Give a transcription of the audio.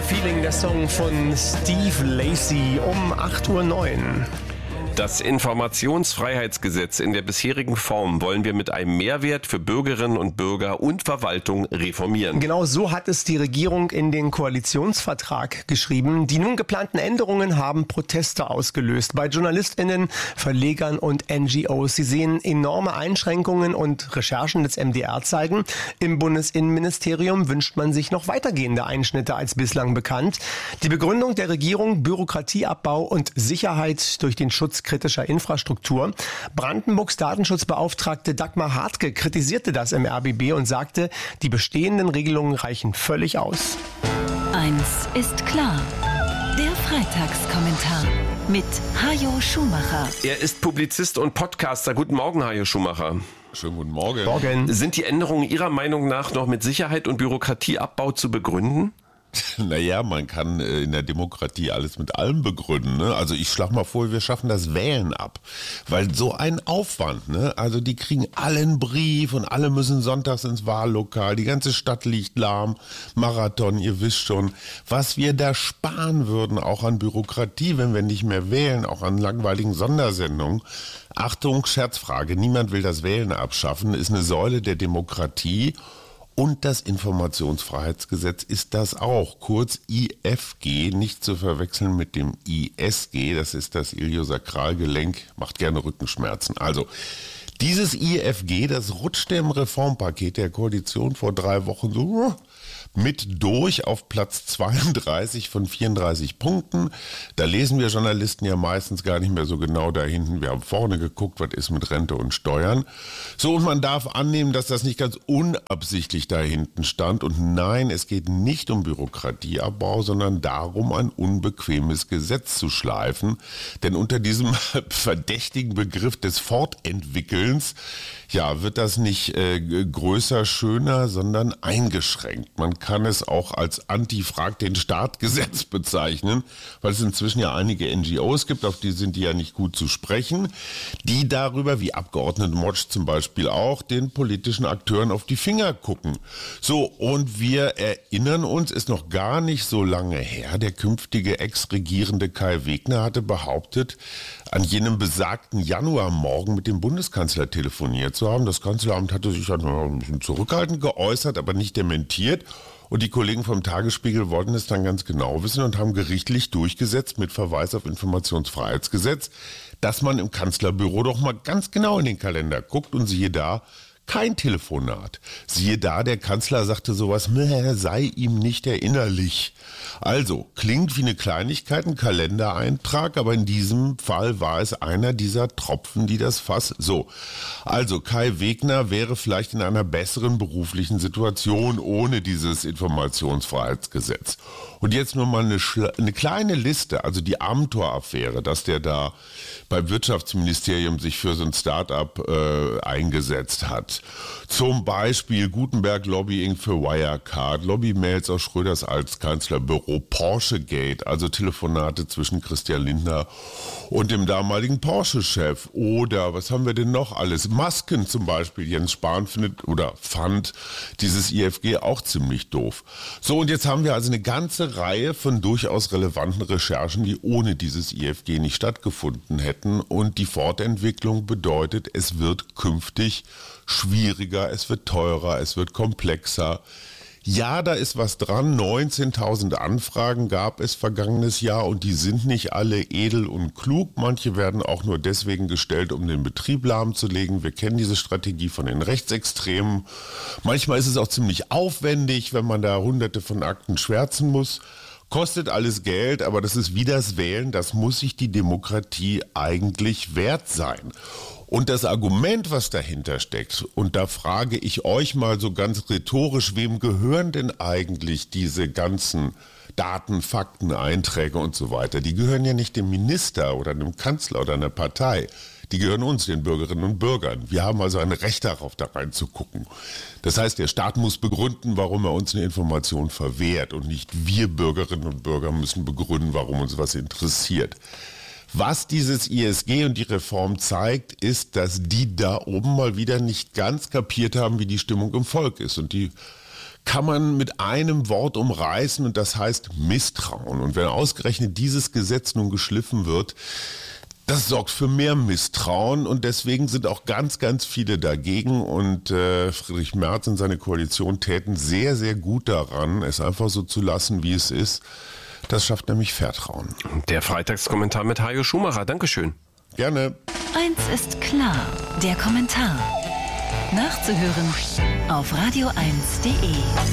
Feeling, der Song von Steve Lacy um 8:09 Uhr. Das Informationsfreiheitsgesetz in der bisherigen Form wollen wir mit einem Mehrwert für Bürgerinnen und Bürger und Verwaltung reformieren. Genau so hat es die Regierung in den Koalitionsvertrag geschrieben. Die nun geplanten Änderungen haben Proteste ausgelöst bei JournalistInnen, Verlegern und NGOs. Sie sehen enorme Einschränkungen und Recherchen des MDR zeigen, im Bundesinnenministerium wünscht man sich noch weitergehende Einschnitte als bislang bekannt. Die Begründung der Regierung: Bürokratieabbau und Sicherheit durch den Schutz kritischer Infrastruktur. Brandenburgs Datenschutzbeauftragte Dagmar Hartke kritisierte das im RBB und sagte, die bestehenden Regelungen reichen völlig aus. Eins ist klar: der Freitagskommentar mit Hajo Schumacher. Er ist Publizist und Podcaster. Guten Morgen, Hajo Schumacher. Schönen guten Morgen. Sind die Änderungen Ihrer Meinung nach noch mit Sicherheit und Bürokratieabbau zu begründen? Naja, man kann in der Demokratie alles mit allem begründen. Ne? Also ich schlage mal vor, wir schaffen das Wählen ab. Weil so ein Aufwand, ne? Also die kriegen alle einen Brief und alle müssen sonntags ins Wahllokal. Die ganze Stadt liegt lahm. Marathon, ihr wisst schon. Was wir da sparen würden, auch an Bürokratie, wenn wir nicht mehr wählen, auch an langweiligen Sondersendungen. Achtung, Scherzfrage, niemand will das Wählen abschaffen, ist eine Säule der Demokratie. Und das Informationsfreiheitsgesetz ist das auch, kurz IFG, nicht zu verwechseln mit dem ISG, das ist das Iliosakralgelenk, macht gerne Rückenschmerzen. Also dieses IFG, das rutschte im Reformpaket der Koalition vor 3 Wochen so mit durch auf Platz 32 von 34 Punkten. Da lesen wir Journalisten ja meistens gar nicht mehr so genau da hinten. Wir haben vorne geguckt, was ist mit Rente und Steuern. So, und man darf annehmen, dass das nicht ganz unabsichtlich da hinten stand. Und nein, es geht nicht um Bürokratieabbau, sondern darum, ein unbequemes Gesetz zu schleifen. Denn unter diesem verdächtigen Begriff des Fortentwickelns, ja, wird das nicht größer, schöner, sondern eingeschränkt. Man kann es auch als Anti-Frag-den-Staat-Gesetz bezeichnen, weil es inzwischen ja einige NGOs gibt, auf die sind die ja nicht gut zu sprechen, die darüber, wie Abgeordnete Motsch zum Beispiel auch, den politischen Akteuren auf die Finger gucken. So, und wir erinnern uns, ist noch gar nicht so lange her, der künftige Ex-Regierende Kai Wegner hatte behauptet, an jenem besagten Januarmorgen mit dem Bundeskanzler telefoniert zu haben. Das Kanzleramt hatte sich dann ein bisschen zurückhaltend geäußert, aber nicht dementiert. Und die Kollegen vom Tagesspiegel wollten es dann ganz genau wissen und haben gerichtlich durchgesetzt mit Verweis auf Informationsfreiheitsgesetz, dass man im Kanzlerbüro doch mal ganz genau in den Kalender guckt und siehe da, kein Telefonat. Siehe da, der Kanzler sagte sowas, sei ihm nicht erinnerlich. Also, klingt wie eine Kleinigkeit, ein Kalendereintrag, aber in diesem Fall war es einer dieser Tropfen, die das Fass... So, also Kai Wegner wäre vielleicht in einer besseren beruflichen Situation ohne dieses Informationsfreiheitsgesetz. Und jetzt nur mal eine kleine Liste, also die Amthor-Affäre, dass der da beim Wirtschaftsministerium sich für so ein Start-up eingesetzt hat. Zum Beispiel Gutenberg-Lobbying für Wirecard, Lobby-Mails aus Schröders Altkanzlerbüro, Porsche-Gate, also Telefonate zwischen Christian Lindner und dem damaligen Porsche-Chef. Oder was haben wir denn noch alles? Masken zum Beispiel. Jens Spahn fand dieses IFG auch ziemlich doof. So, und jetzt haben wir also eine ganze Reihe von durchaus relevanten Recherchen, die ohne dieses IFG nicht stattgefunden hätten. Und die Fortentwicklung bedeutet, es wird künftig schwieriger, es wird teurer, es wird komplexer. Ja, da ist was dran. 19.000 Anfragen gab es vergangenes Jahr und die sind nicht alle edel und klug. Manche werden auch nur deswegen gestellt, um den Betrieb lahmzulegen. Wir kennen diese Strategie von den Rechtsextremen. Manchmal ist es auch ziemlich aufwendig, wenn man da hunderte von Akten schwärzen muss. Kostet alles Geld, aber das ist wie das Wählen, das muss sich die Demokratie eigentlich wert sein. Und das Argument, was dahinter steckt, und da frage ich euch mal so ganz rhetorisch, wem gehören denn eigentlich diese ganzen Daten, Fakten, Einträge und so weiter? Die gehören ja nicht dem Minister oder dem Kanzler oder einer Partei. Die gehören uns, den Bürgerinnen und Bürgern. Wir haben also ein Recht darauf, da reinzugucken. Das heißt, der Staat muss begründen, warum er uns eine Information verwehrt und nicht wir Bürgerinnen und Bürger müssen begründen, warum uns was interessiert. Was dieses ISG und die Reform zeigt, ist, dass die da oben mal wieder nicht ganz kapiert haben, wie die Stimmung im Volk ist. Und die kann man mit einem Wort umreißen und das heißt Misstrauen. Und wenn ausgerechnet dieses Gesetz nun geschliffen wird, das sorgt für mehr Misstrauen und deswegen sind auch ganz, ganz viele dagegen und Friedrich Merz und seine Koalition täten sehr, sehr gut daran, es einfach so zu lassen, wie es ist. Das schafft nämlich Vertrauen. Der Freitagskommentar mit Hajo Schumacher. Dankeschön. Gerne. Eins ist klar, der Kommentar. Nachzuhören auf radio1.de.